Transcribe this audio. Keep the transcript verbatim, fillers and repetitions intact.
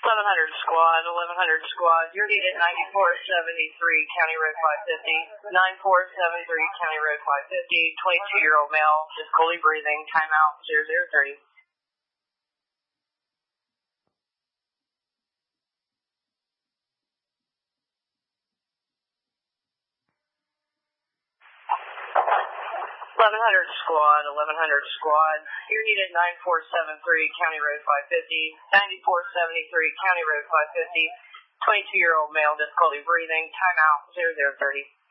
eleven hundred squad, eleven hundred squad, you're needed ninety-four seventy-three, County Road five fifty, ninety-four seventy-three, County Road five fifty, twenty-two-year-old male, difficulty breathing, timeout, zero zero thirty. eleven hundred squad, eleven hundred squad, you're needed ninety-four seventy-three, County Road five fifty, ninety-four seventy-three, County Road five fifty, twenty-two-year-old male, difficulty breathing, timeout, zero zero thirty.